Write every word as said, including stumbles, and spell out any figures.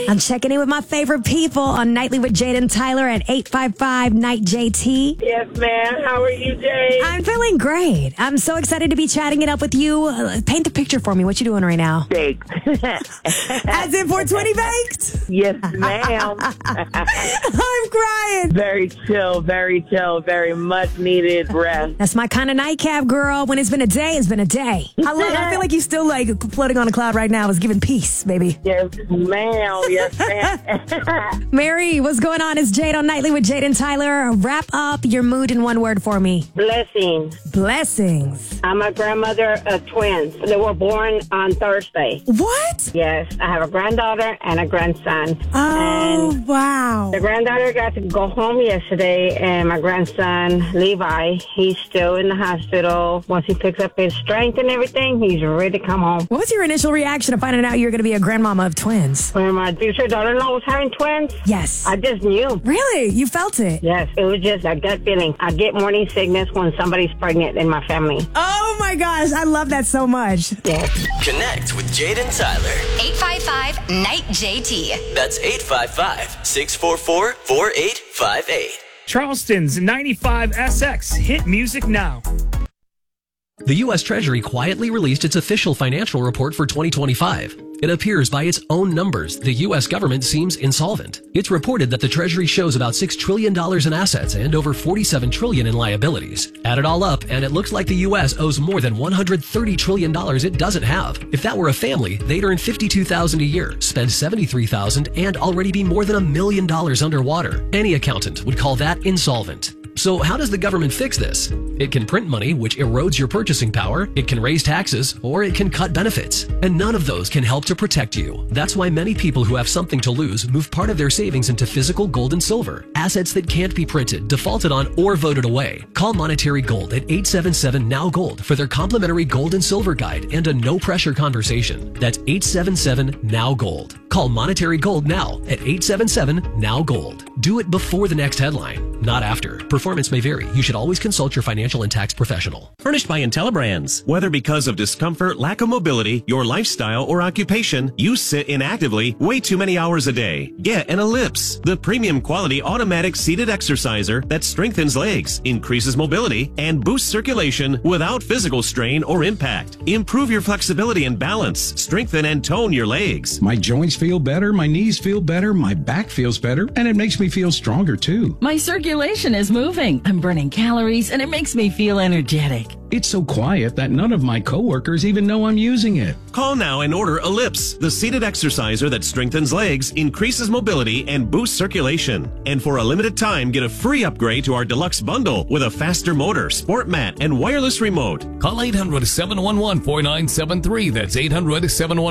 I'm checking in with my favorite people on Nightly with Jade and Tyler at eight five five, N I G H T. Yes, ma'am. How are you, Jade? I'm feeling great. I'm so excited to be chatting it up with you. Uh, paint the picture for me. What you doing right now? Baked. As in four twenty baked? Yes, ma'am. I'm crying. Very chill, very chill, very much needed rest. That's my kind of nightcap, girl. When it's been a day, it's been a day. I love I feel like you're still like floating on a cloud right now. It's giving peace, baby. Yes, ma'am. Yes, ma'am. Mary, what's going on? It's Jade on Nightly with Jade and Tyler. Wrap up your mood in one word for me. Blessings. Blessings. I'm a grandmother of twins. They were born on Thursday. What? Yes, I have a granddaughter and a grandson. Oh, and wow. the granddaughter got to go home yesterday, and my grandson, Levi, he's still in the hospital. Once he picks up his strength and everything, he's ready to come home. What was your initial reaction to finding out you were going to be a grandmama of twins? When my future daughter-in-law was having twins, Yes. I just knew. Really? You felt it? Yes, it was just a gut feeling. I get morning sickness when somebody's pregnant in my family. Oh, my gosh. I love that so much. Yes. Connect with Jade and Tyler. eight five five, N I G H T. That's eight five five, six four four, four eight five eight. Charleston's ninety-five S X. Hit music now. The U S Treasury quietly released its official financial report for twenty twenty-five. It appears by its own numbers, the U S government seems insolvent. It's reported that the Treasury shows about six trillion dollars in assets and over forty-seven trillion dollars in liabilities. Add it all up, and it looks like the U S owes more than one hundred thirty trillion dollars it doesn't have. If that were a family, they'd earn fifty-two thousand dollars a year, spend seventy-three thousand dollars, and already be more than a million dollars underwater. Any accountant would call that insolvent. So how does the government fix this? It can print money, which erodes your purchasing power, it can raise taxes, or it can cut benefits. And none of those can help to protect you. That's why many people who have something to lose move part of their savings into physical gold and silver, assets that can't be printed, defaulted on, or voted away. Call Monetary Gold at eight seven seven, N O W Gold for their complimentary gold and silver guide and a no-pressure conversation. That's eight seven seven, N O W Gold. Call Monetary Gold now at eight seven seven, N O W Gold. Do it before the next headline, not after. Performance may vary. You should always consult your financial and tax professional. Furnished by IntelliBrands. Whether because of discomfort, lack of mobility, your lifestyle, or occupation, you sit inactively way too many hours a day. Get an Ellipse, the premium quality automatic seated exerciser that strengthens legs, increases mobility, and boosts circulation without physical strain or impact. Improve your flexibility and balance. Strengthen and tone your legs. My joints feel better, my knees feel better, my back feels better, and it makes me feel stronger too. My circulation is moving. I'm burning calories, and it makes me feel energetic. It's so quiet that none of my coworkers even know I'm using it. Call now and order Ellipse, the seated exerciser that strengthens legs, increases mobility, and boosts circulation. And for a limited time, get a free upgrade to our deluxe bundle with a faster motor, sport mat, and wireless remote. Call eight hundred, seven one one, four nine seven three. That's eight hundred, seven one one